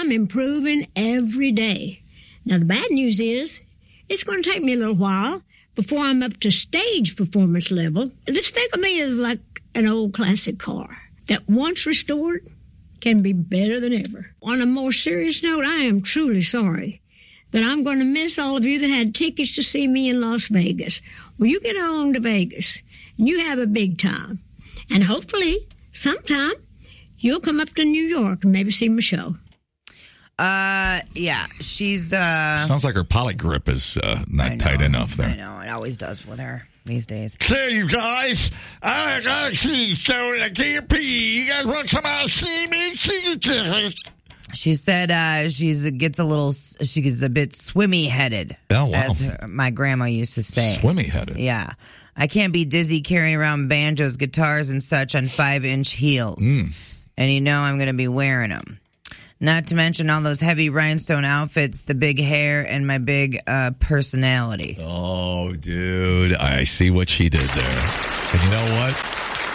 I'm improving every day. Now, the bad news is it's going to take me a little while before I'm up to stage performance level. Just think of me as like an old classic car that once restored can be better than ever. On a more serious note, I am truly sorry that I'm going to miss all of you that had tickets to see me in Las Vegas. Well, you get on to Vegas, and you have a big time. And hopefully, sometime, you'll come up to New York and maybe see my show. Yeah, she's, Sounds like her pilot grip is not tight enough there. I know, it always does with her these days. Say, you guys, I got to see so I can't pee. You guys want to come out and see me? She said she gets a bit swimmy-headed, oh, wow. as my grandma used to say. Swimmy-headed? Yeah. I can't be dizzy carrying around banjos, guitars, and such on 5-inch heels. And you know I'm going to be wearing them. Not to mention all those heavy rhinestone outfits, the big hair, and my big personality. Oh, dude, I see what she did there. And you know what?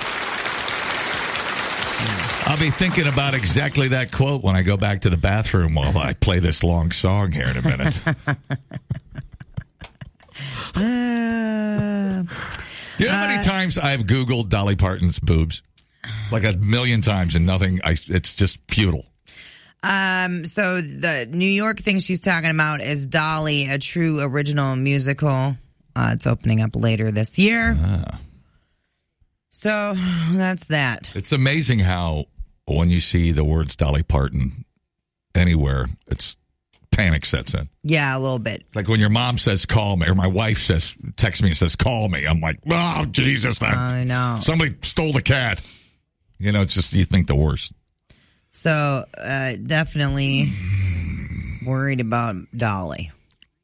I'll be thinking about exactly that quote when I go back to the bathroom while I play this long song here in a minute. You know how many times I've Googled Dolly Parton's boobs? Like 1 million times and nothing. It's just futile. So the New York thing she's talking about is Dolly, a true original musical. It's opening up later this year. So that's that. It's amazing how when you see the words Dolly Parton anywhere, it's panic sets in. Yeah, a little bit. Like when your mom says call me, or my wife texts me and says call me. I'm like, oh, Jesus. I know. Somebody stole the cat. You know, it's just, you think the worst. So, definitely worried about Dolly.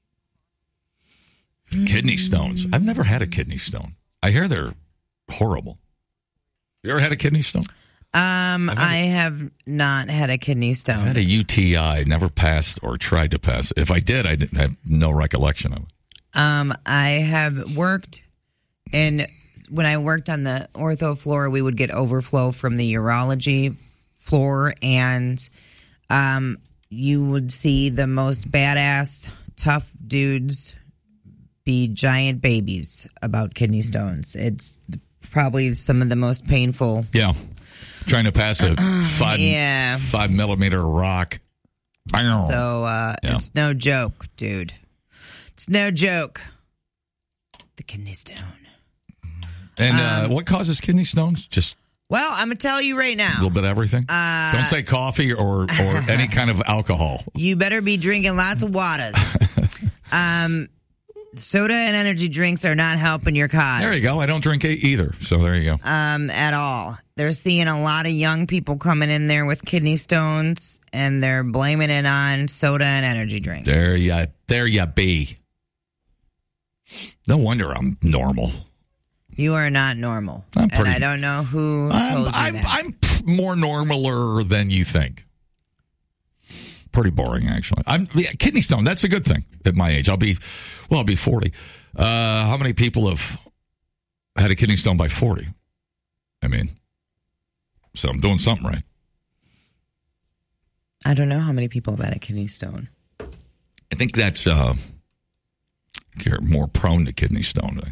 Kidney stones. I've never had a kidney stone. I hear they're horrible. You ever had a kidney stone? I have not had a kidney stone. I had a UTI, never passed or tried to pass. If I did, I didn't have no recollection of it. I have worked when I worked on the ortho floor, we would get overflow from the urology floor, and you would see the most badass, tough dudes be giant babies about kidney stones. It's probably some of the most painful. Yeah. Trying to pass a 5 millimeter rock. So it's no joke, dude. It's no joke. The kidney stone. And what causes kidney stones? Well, I'm going to tell you right now. A little bit of everything? Don't say coffee or any kind of alcohol. You better be drinking lots of waters. Soda and energy drinks are not helping your cause. There you go. I don't drink either. So there you go. At all. They're seeing a lot of young people coming in there with kidney stones, and they're blaming it on soda and energy drinks. There you be. No wonder I'm normal. You are not normal. And I don't know who told you that. I'm more normaler than you think. Pretty boring, actually. Kidney stone, that's a good thing at my age. I'll be 40. How many people have had a kidney stone by 40? I mean, so I'm doing something right. I don't know how many people have had a kidney stone. I think that's you're more prone to kidney stone.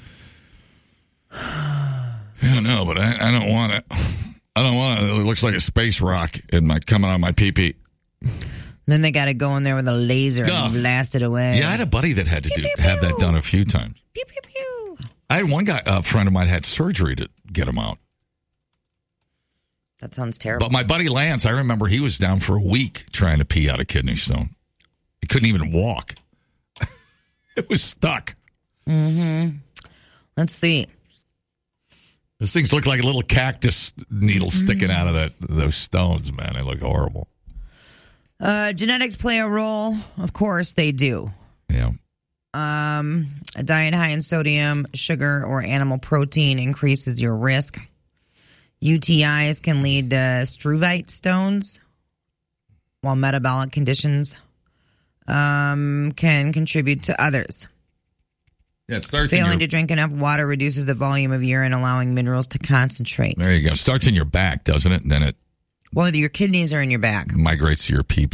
Yeah, no, but I don't want it. I don't want it. It looks like a space rock coming out of my pee-pee. Then they got to go in there with a laser and blast it away. Yeah, I had a buddy that had to have that done a few times. Pew, pew, pew. I had one guy, a friend of mine, had surgery to get him out. That sounds terrible. But my buddy Lance, I remember he was down for a week trying to pee out a kidney stone. He couldn't even walk. It was stuck. Mm-hmm. Let's see. Those things look like a little cactus needle sticking out of those stones, man. They look horrible. Genetics play a role. Of course they do. Yeah. A diet high in sodium, sugar, or animal protein increases your risk. UTIs can lead to struvite stones, while metabolic conditions can contribute to others. Yeah, it starts Failing to drink enough water reduces the volume of urine, allowing minerals to concentrate. There you go. It starts in your back, doesn't it? And then it Well, your kidneys are in your back. Migrates to your pee